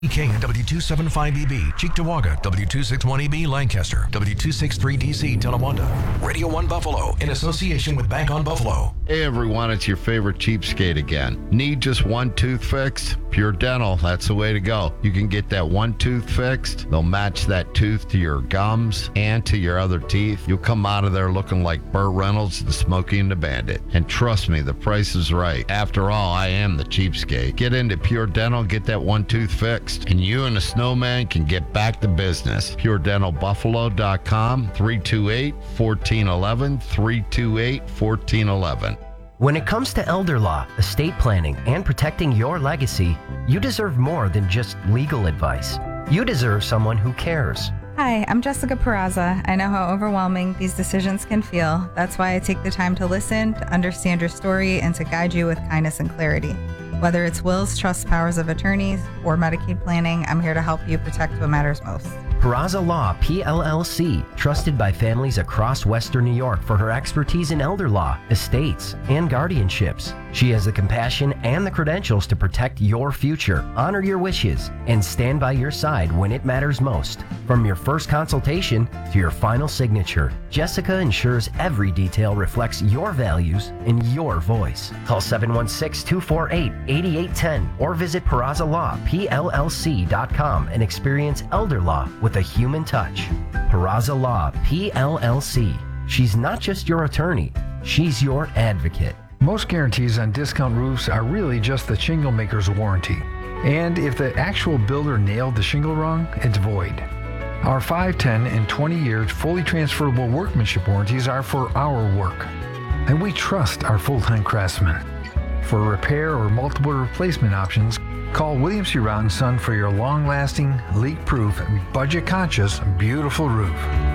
King and W275EB, Cheektowaga, W261EB, Lancaster, W263DC, Tonawanda. Radio 1 Buffalo, in association with Bank on Buffalo. Hey everyone, it's your favorite cheapskate again. Need just one tooth fixed? Pure Dental, that's the way to go. You can get that one tooth fixed. They'll match that tooth to your gums and to your other teeth. You'll come out of there looking like Burt Reynolds, the Smokey and the Bandit. And trust me, the price is right. After all, I am the cheapskate. Get into Pure Dental, get that one tooth fixed, and you and the snowman can get back to business. PureDentalBuffalo.com, 328-1411, 328-1411. When it comes to elder law, estate planning, and protecting your legacy, you deserve more than just legal advice. You deserve someone who cares. Hi, I'm Jessica Peraza. I know how overwhelming these decisions can feel. That's why I take the time to listen, to understand your story, and to guide you with kindness and clarity. Whether it's wills, trusts, powers of attorneys, or Medicaid planning, I'm here to help you protect what matters most. Peraza Law, PLLC, trusted by families across Western New York for her expertise in elder law, estates, and guardianships. She has the compassion and the credentials to protect your future, honor your wishes, and stand by your side when it matters most. From your first consultation to your final signature, Jessica ensures every detail reflects your values and your voice. Call 716-248-8810 or visit PerazaLawPLLC.com and experience elder law with a human touch. Peraza Law, PLLC. She's not just your attorney, she's your advocate. Most guarantees on discount roofs are really just the shingle maker's warranty. And if the actual builder nailed the shingle wrong, it's void. Our 5, 10, and 20-year fully transferable workmanship warranties are for our work. And we trust our full-time craftsmen. For repair or multiple replacement options, call William C. Round & Son for your long-lasting, leak-proof, budget-conscious, beautiful roof.